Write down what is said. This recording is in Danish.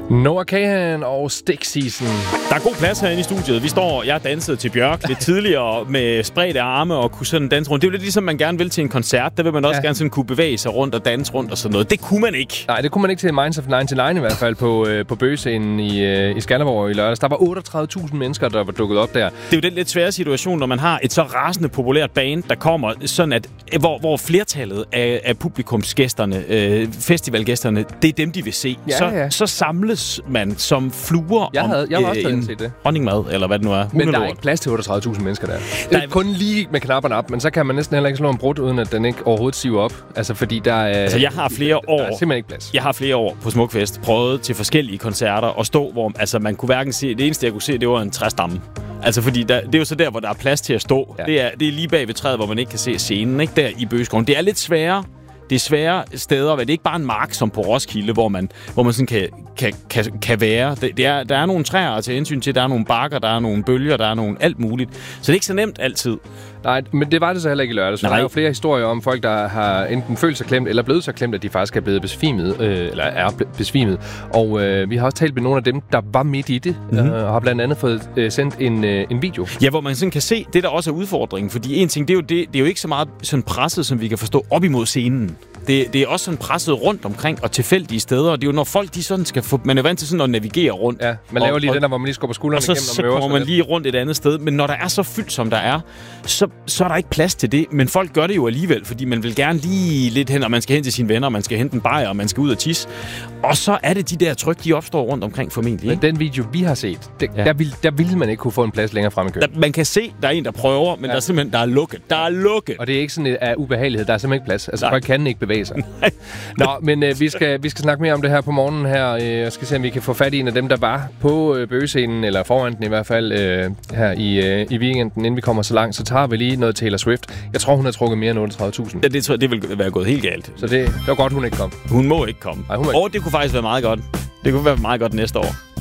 Noah Kahan og Stick Season. Der er god plads herinde i studiet. Jeg dansede til Bjørk lidt tidligere med spredte arme og kunne sådan danse rundt. Det er jo lidt ligesom man gerne vil til en koncert. Der vil man også gerne sådan kunne bevæge sig rundt og danse rundt og sådan noget. Det kunne man ikke. Nej, det kunne man ikke til Minds of 99 i hvert fald på Bøgescenen i Skanderborg i lørdags. Der var 38.000 mennesker, der var dukket op der. Det er jo den lidt svære situation, når man har et så rasende populært band, der kommer sådan at hvor flertallet af publikumsgæsterne, festivalgæsterne, det er dem, de vil se. Så samles man som fluer jeg var også en set det. Honningmad, eller hvad det nu er. Men der er ikke plads til 38.000 mennesker der. Det er kun lige med knapperne op, men så kan man næsten heller ikke slå en brud, uden at den ikke overhovedet siver op. Altså, fordi der er... Altså, jeg har flere år... Der er simpelthen ikke plads. Jeg har flere år på Smukfest prøvet til forskellige koncerter og stå, hvor altså, man kunne hverken se... Det eneste, jeg kunne se, det var en træstamme. Altså, fordi det er jo så der, hvor der er plads til at stå. Ja. Det er lige bag ved træet, hvor man ikke kan se scenen, ikke? Der i Bøgeskoven. Det er lidt sværere. Det er svære steder, det er ikke bare en mark som på Roskilde, hvor man sådan kan være. Der er nogle træer at tage hensyn til, der er nogle bakker, der er nogle bølger, der er nogle alt muligt. Så det er ikke så nemt altid. Nej, men det var det så heller ikke i lørdag. Så der er jo flere historier om folk, der har enten følt sig klemt, eller blevet så klemt, at de faktisk er blevet besvimet, eller er besvimet. Og vi har også talt med nogle af dem, der var midt i det, og har blandt andet fået sendt en video. Ja, hvor man sådan kan se, det der også er udfordringen. Fordi en ting, det er jo ikke så meget sådan presset, som vi kan forstå, op imod scenen. Det er også sådan presset rundt omkring og tilfældige steder. Og det er jo, når folk de sådan skal få... Man er vant til sådan at navigere rundt. Ja, man laver lige den der, hvor man lige skubber skuldrene igennem. Og så kommer man lige rundt et andet sted. Men når der er så fyldt, som der er, så er der ikke plads til det. Men folk gør det jo alligevel, fordi man vil gerne lige lidt hen, og man skal hen til sine venner, man skal hente en bajer, og man skal ud og tisse. Og så er det de der tryk, de opstår rundt omkring formentlig. Men den video, vi har set, der ville man ikke kunne få en plads længere frem i køen. Man kan se, der er en, der prøver, men der er simpelthen der er lukket. Der er lukket. Og det er ikke sådan af ubehagelighed. Der er simpelthen ikke plads. Altså, folk kan ikke bevæge sig. Nå, men vi skal snakke mere om det her på morgenen her. Jeg skal se, om vi kan få fat i en af dem, der var på Bøgescenen, eller foran den i hvert fald, her i weekenden. Inden vi kommer så langt, så tager vi lige noget Taylor Swift. Jeg tror, hun har trukket mere end 38.000. Ja, det vil være gået helt galt. Så det var godt, hun ikke kom. Hun må ikke komme. Ej, hun må ikke. Og det kunne faktisk være meget godt. Det kunne være meget godt næste år.